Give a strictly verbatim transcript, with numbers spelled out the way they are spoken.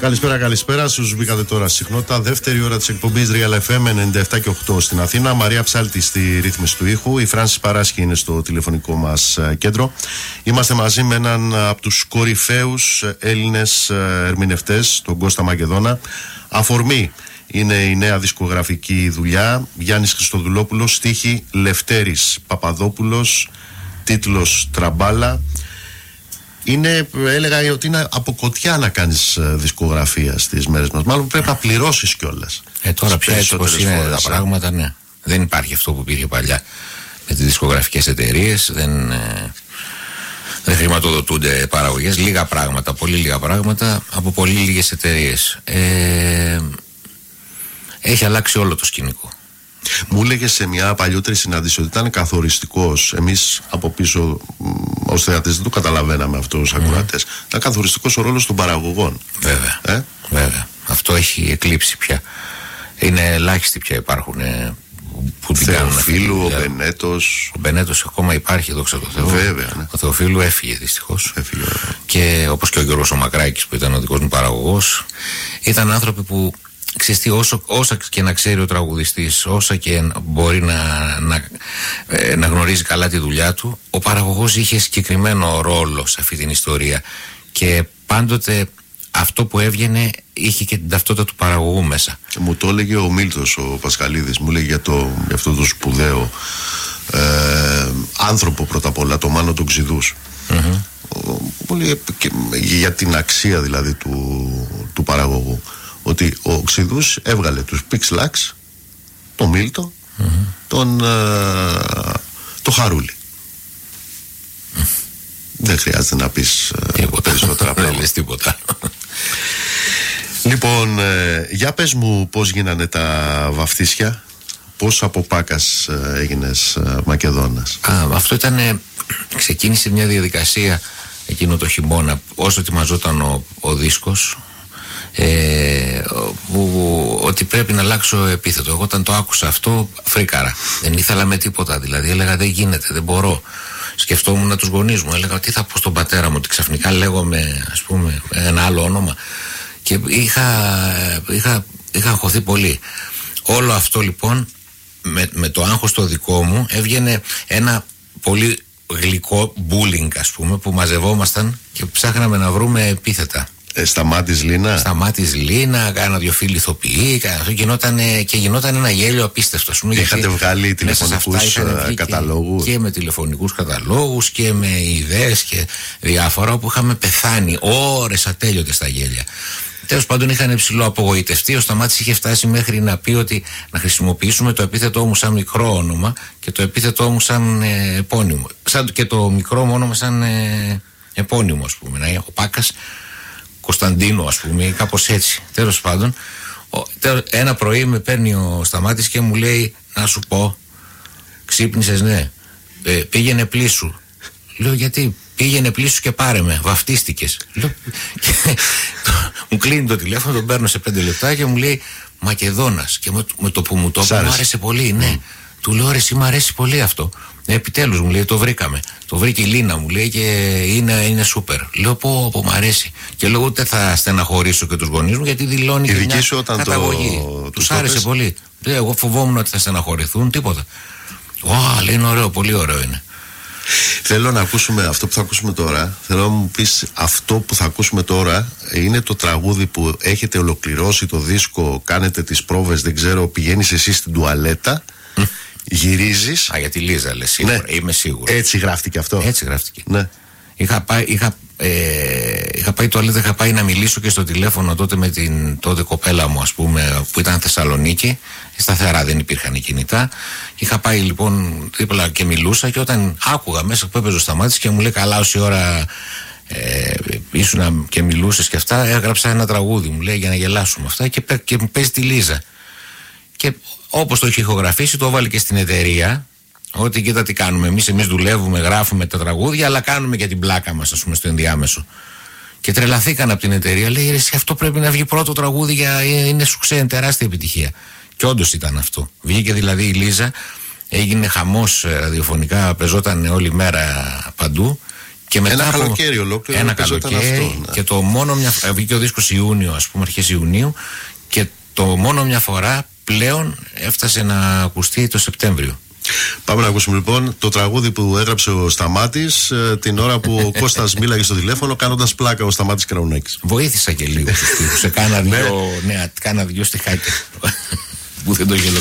Καλησπέρα, καλησπέρα. Στους μπήκατε τώρα στη συχνότητα. Δεύτερη ώρα της εκπομπής Real εφ εμ ενενήντα επτά και οκτώ στην Αθήνα. Μαρία Ψάλτη στη ρύθμιση του ήχου. Η Φράνσις Παράσχη είναι στο τηλεφωνικό μας κέντρο. Είμαστε μαζί με έναν από τους κορυφαίους Έλληνες ερμηνευτές, τον Κώστα Μακεδόνα. Αφορμή είναι η νέα δισκογραφική δουλειά. Γιάννης Χριστοδουλόπουλος, στίχη Λευτέρης Παπαδόπουλος, τίτλος Τραμπάλα. Είναι, έλεγα ότι είναι από κοτιά να κάνεις δισκογραφία στις μέρες μας. Μάλλον πρέπει να πληρώσεις κιόλας. Ε, τώρα πια έτσι πως είναι φορές, τα πράγματα, ναι. Δεν υπάρχει αυτό που υπήρχε παλιά με τις δισκογραφικές εταιρείες. Δεν, ε, δεν χρηματοδοτούνται παραγωγές. Λίγα πράγματα, πολύ λίγα πράγματα από πολύ λίγες εταιρείες. Ε, έχει αλλάξει όλο το σκηνικό. Μου έλεγε σε μια παλιότερη συνάντηση ότι ήταν καθοριστικός. Εμείς από πίσω ως θεατές δεν το καταλαβαίναμε αυτό ως ακροατές. Mm. Ήταν καθοριστικός ο ρόλος των παραγωγών. Βέβαια. Ε? Βέβαια. Αυτό έχει εκλείψει πια. Είναι ελάχιστοι πια υπάρχουν που την κάνουν. Θεοφίλου, ο Μπενέτος. Ο Μπενέτος ακόμα υπάρχει, δόξα τω Θεώ. Βέβαια. Ναι. Ο Θεοφίλου έφυγε δυστυχώς. Έφυγε. Και όπως και ο Γιώργος ο Μακράκης που ήταν ο δικός μου παραγωγός. Ήταν άνθρωποι που. Ξέρεις τι, όσο, όσα και να ξέρει ο τραγουδιστής, όσα και μπορεί να, να, ε, να γνωρίζει καλά τη δουλειά του, ο παραγωγός είχε συγκεκριμένο ρόλο σε αυτή την ιστορία και πάντοτε αυτό που έβγαινε είχε και την ταυτότητα του παραγωγού μέσα. Μου το έλεγε ο Μίλτος ο Πασχαλίδης, μου έλεγε για, το, για αυτό το σπουδαίο ε, άνθρωπο πρώτα απ' όλα, το Μάνο τον Ξηδούς. Mm-hmm. Ο, και, για την αξία δηλαδή του, του παραγωγού. Ότι ο Ξηδούς έβγαλε τους Pixlax, τον Μίλτο, mm-hmm. τον ε, το Χαρούλη. Mm. Δεν χρειάζεται να πεις ε, περισσότερα πράγματα. Δεν λες τίποτα. Λοιπόν, ε, για πες μου πώς γίνανε τα βαφτίσια, πώς από Πάκας ε, έγινες ε, Μακεδόνας. Α, αυτό ήταν, ε, ξεκίνησε μια διαδικασία εκείνο το χειμώνα, όσο ετοιμαζόταν ο, ο δίσκος. Ε, που, ότι πρέπει να αλλάξω επίθετο. Εγώ όταν το άκουσα αυτό φρίκαρα. Δεν ήθελα με τίποτα. Δηλαδή έλεγα δεν γίνεται, δεν μπορώ. Σκεφτόμουν τους γονείς μου. Έλεγα τι θα πω στον πατέρα μου, ότι ξαφνικά λέγομαι ας πούμε ένα άλλο όνομα. Και είχα, είχα, είχα αγχωθεί πολύ. Όλο αυτό λοιπόν με, με το άγχος το δικό μου έβγαινε ένα πολύ γλυκό bullying ας πούμε, που μαζευόμασταν και ψάχναμε να βρούμε επίθετα. Ε, Σταμάτης Λίνα. Σταμάτης Λίνα, κάνα δυο φίλοι ηθοποιοί, γινόταν, και γινόταν ένα γέλιο απίστευτο. Είχατε βγάλει τηλεφωνικούς καταλόγους. Και, και με τηλεφωνικούς καταλόγους και με ιδέες και διάφορα, όπου είχαμε πεθάνει ώρες ατέλειωτες στα γέλια. Τέλος πάντων είχαν υψηλό απογοητευτεί. Ο Σταμάτης είχε φτάσει μέχρι να πει ότι να χρησιμοποιήσουμε το επίθετό μου σαν μικρό όνομα και το επίθετό μου σαν ε, επώνυμο. Σαν, και το μικρό μου όνομα σαν ε, επώνυμο, ας πούμε. Ο Πάκας Κωνσταντίνο, ας πούμε, κάπως έτσι. Τέλος πάντων, ένα πρωί με παίρνει ο Σταμάτης και μου λέει: να σου πω, ξύπνησες, ναι. Ε, πήγαινε πλήσου. Λέω: γιατί? Πήγαινε πλήσου και πάρε με, βαφτίστηκες. Λέω, και, το, μου κλείνει το τηλέφωνο, τον παίρνω σε πέντε λεπτά και μου λέει Μακεδόνας. Και με, με το που μου το είπε, μου άρεσε πολύ, ναι. Mm. Του λέω: ρε, εσύ μου αρέσει πολύ αυτό. Επιτέλους, μου λέει, το βρήκαμε. Το βρήκε η Λίνα, μου λέει, και είναι, είναι σούπερ. Λέω: πω, πω, μ' αρέσει. Και λέω: ούτε θα στεναχωρήσω και τους γονείς μου, γιατί δηλώνει και μια όταν καταγωγή. Το... Τους άρεσε πες... πολύ. Λέω: εγώ φοβόμουν ότι θα στεναχωρηθούν, τίποτα. Ω, λέει, είναι ωραίο, πολύ ωραίο είναι. Θέλω να ακούσουμε αυτό που θα ακούσουμε τώρα. Θέλω να μου πεις, αυτό που θα ακούσουμε τώρα είναι το τραγούδι που έχετε ολοκληρώσει το δίσκο, κάνετε τις πρόβες, δεν ξέρω, πηγαίνεις εσύ στην τουαλέτα. Γυρίζεις. Α, για τη Λίζα λες, σίγουρα. Ναι. Είμαι σίγουρο. Έτσι γράφτηκε αυτό. Έτσι γράφτηκε. Ναι. Είχα πάει, είχα, ε, είχα πάει τουαλέτα, είχα πάει να μιλήσω και στο τηλέφωνο τότε με την τότε κοπέλα μου, ας πούμε, που ήταν Θεσσαλονίκη. Σταθερά, δεν υπήρχαν κινητά. Είχα πάει λοιπόν δίπλα και μιλούσα, και όταν άκουγα μέσα που έπαιζε ο Σταμάτης και μου λέει: καλά, όση ώρα ε, ήσουν και μιλούσες και αυτά, έγραψα ένα τραγούδι, μου λέει, για να γελάσουμε αυτά, και, και μου παίζει τη Λίζα. Και όπως το είχε ηχογραφήσει, το έβαλε και στην εταιρεία. Ότι κοίτα τι κάνουμε εμείς, εμείς δουλεύουμε, γράφουμε τα τραγούδια, αλλά κάνουμε και την πλάκα μας, ας πούμε, στο ενδιάμεσο. Και τρελαθήκαν από την εταιρεία. Λέει: ρε, εσύ, αυτό πρέπει να βγει πρώτο τραγούδι, για είναι σουξέ, τεράστια επιτυχία. Και όντως ήταν αυτό. Βγήκε δηλαδή η Λίζα, έγινε χαμός ραδιοφωνικά, πεζόταν όλη μέρα παντού. Και μετά ένα από καλοκαίρι ολόκληρο. Ένα καλοκαίρι αυτό, ναι. Και το μόνο μια φορά. Βγήκε ο δίσκος Ιούνιο, ας πούμε, αρχές Ιουνίου. Και το μόνο μια φορά πλέον έφτασε να ακουστεί το Σεπτέμβριο. Πάμε να ακούσουμε λοιπόν το τραγούδι που έγραψε ο Σταμάτης ε, την ώρα που ο Κώστας μίλαγε στο τηλέφωνο κάνοντας πλάκα ο Σταμάτης Κραουνάκης. Βοήθησα και λίγο στους τύπους. Σε κάνα δύο, ναι, κάνα δύο στιχάκια που δεν το είχε